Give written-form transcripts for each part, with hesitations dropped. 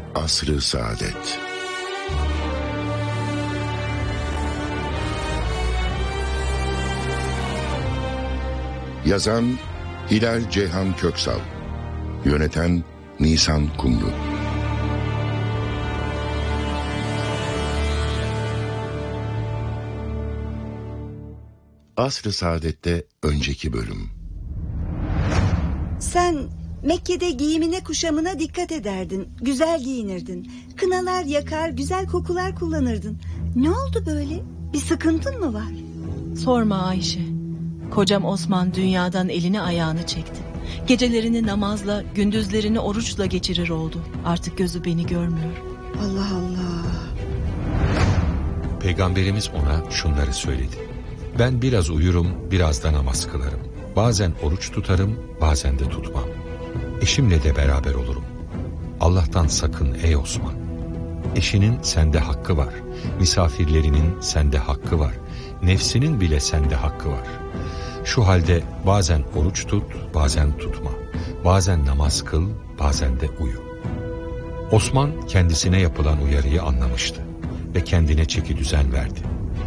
Asr-ı Saadet. Yazan Hilal Ceyhan Köksal, yöneten Nisan Kumru. Asr-ı Saadet'te önceki bölüm. Sen Mekke'de giyimine kuşamına dikkat ederdin. Güzel giyinirdin. Kınalar yakar, güzel kokular kullanırdın. Ne oldu böyle? Bir sıkıntın mı var? Sorma Ayşe. Kocam Osman dünyadan elini ayağını çekti. Gecelerini namazla, gündüzlerini oruçla geçirir oldu. Artık gözü beni görmüyor. Allah Allah. Peygamberimiz ona şunları söyledi. Ben biraz uyurum, biraz da namaz kılarım. Bazen oruç tutarım, bazen de tutmam. Eşimle de beraber olurum. Allah'tan sakın ey Osman. Eşinin sende hakkı var. Misafirlerinin sende hakkı var. Nefsinin bile sende hakkı var. Şu halde bazen oruç tut, bazen tutma. Bazen namaz kıl, bazen de uyu. Osman kendisine yapılan uyarıyı anlamıştı ve kendine çekidüzen verdi.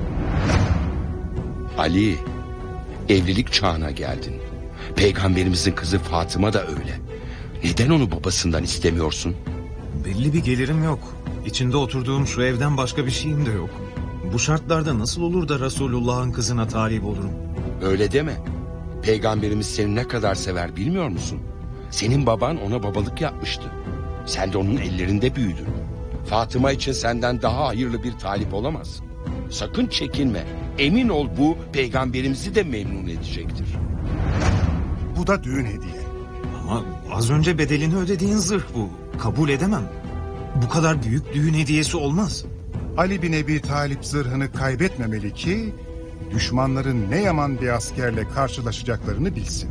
Ali, evlilik çağına geldin. Peygamberimizin kızı Fatıma da öyle. Neden onu babasından istemiyorsun? Belli bir gelirim yok. İçinde oturduğum şu evden başka bir şeyim de yok. Bu şartlarda nasıl olur da Resulullah'ın kızına talip olurum? Öyle deme. Peygamberimiz seni ne kadar sever bilmiyor musun? Senin baban ona babalık yapmıştı. Sen de onun ellerinde büyüdün. Fatıma için senden daha hayırlı bir talip olamaz. Sakın çekinme. Emin ol bu peygamberimizi de memnun edecektir. Bu da düğün hediye. Ama az önce bedelini ödediğin zırh bu. Kabul edemem. Bu kadar büyük düğün hediyesi olmaz. Ali bin Ebi Talip zırhını kaybetmemeli ki düşmanların ne yaman bir askerle karşılaşacaklarını bilsin.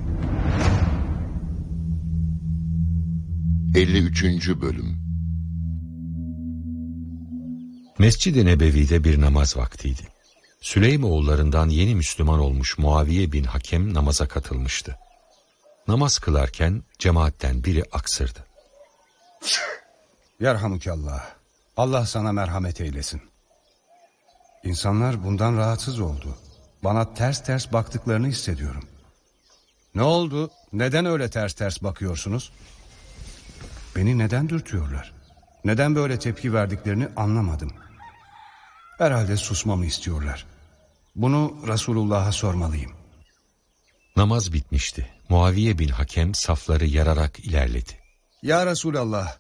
53. Bölüm. Mescid-i Nebevi'de bir namaz vaktiydi. Süleymoğullarından yeni Müslüman olmuş Muaviye bin Hakem namaza katılmıştı. Namaz kılarken cemaatten biri aksırdı. Yerhamukallah. Allah sana merhamet eylesin. İnsanlar bundan rahatsız oldu. Bana ters ters baktıklarını hissediyorum. Ne oldu? Neden öyle ters ters bakıyorsunuz? Beni neden dürtüyorlar? Neden böyle tepki verdiklerini anlamadım. Herhalde susmamı istiyorlar. Bunu Resulullah'a sormalıyım. Namaz bitmişti. Muaviye bin Hakem safları yararak ilerledi. Ya Resulallah,